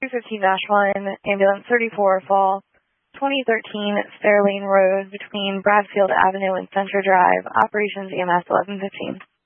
215-1, Ambulance 34, fall 2013, Fairlane Road between Bradfield Avenue and Center Drive, Operations EMS 1115.